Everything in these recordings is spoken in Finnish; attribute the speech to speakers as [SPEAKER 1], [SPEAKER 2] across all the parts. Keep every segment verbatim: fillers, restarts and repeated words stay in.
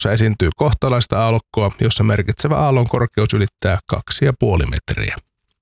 [SPEAKER 1] jossa esiintyy kohtalaista aallokkoa, jossa merkitsevä aallon korkeus ylittää kaksi pilkku viisi metriä.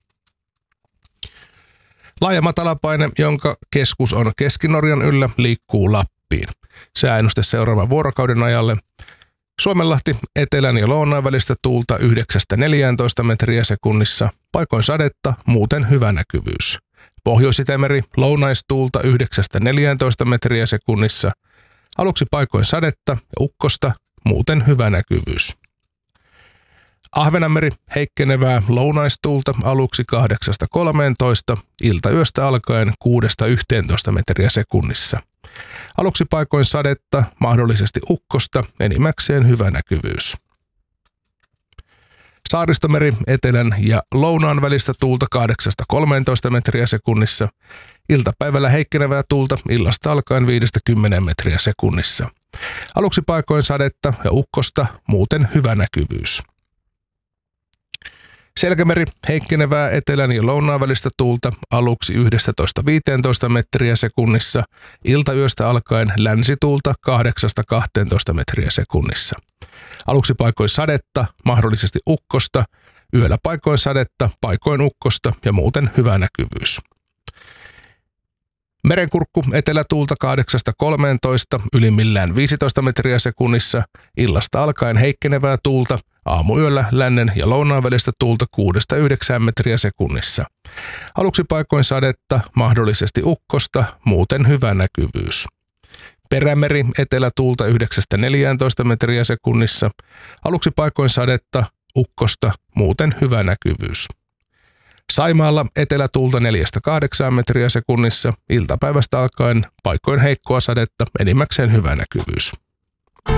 [SPEAKER 1] Laaja matalapaine, jonka keskus on Keski-Norjan yllä, liikkuu Lappiin. Sääennuste seuraavan vuorokauden ajalle. Suomenlahti etelän ja lounaan välistä tuulta yhdeksästä neljääntoista metriä sekunnissa, paikoin sadetta, muuten hyvä näkyvyys. Pohjois-Itämeri lounaistuulta yhdeksästä neljääntoista metriä sekunnissa, aluksi paikoin sadetta ja ukkosta, muuten hyvä näkyvyys. Ahvenanmeri heikkenevää lounaistuulta aluksi kahdeksasta kolmeentoista, iltayöstä alkaen kuudesta yhteentoista metriä sekunnissa. Aluksi paikoin sadetta, mahdollisesti ukkosta, enimmäkseen hyvä näkyvyys. Saaristomeri etelän ja lounaan välistä tuulta kahdeksasta kolmeentoista metriä sekunnissa, iltapäivällä heikkenevää tuulta illasta alkaen viidestä kymmeneen metriä sekunnissa. Aluksi paikoin sadetta ja ukkosta, muuten hyvä näkyvyys. Selkämeri heikkenevää etelän ja lounaan välistä tuulta aluksi yksitoista viisitoista metriä sekunnissa, iltayöstä alkaen länsituulta kahdeksasta kahteentoista metriä sekunnissa. Aluksi paikoin sadetta, mahdollisesti ukkosta, yöllä paikoin sadetta, paikoin ukkosta ja muuten hyvä näkyvyys. Merenkurkku etelätuulta kahdeksasta kolmeentoista, ylimmillään viisitoista metriä sekunnissa, illasta alkaen heikkenevää tuulta, aamuyöllä lännen ja lounaan välistä tuulta kuudesta yhdeksään metriä sekunnissa. Aluksi paikoin sadetta, mahdollisesti ukkosta, muuten hyvä näkyvyys. Perämeri etelätuulta yhdeksästä neljääntoista metriä sekunnissa, aluksi paikoin sadetta, ukkosta, muuten hyvä näkyvyys. Saimaalla etelätuulta neljästä kahdeksaan metriä sekunnissa, iltapäivästä alkaen paikoin heikkoa sadetta, enimmäkseen hyvä näkyvyys.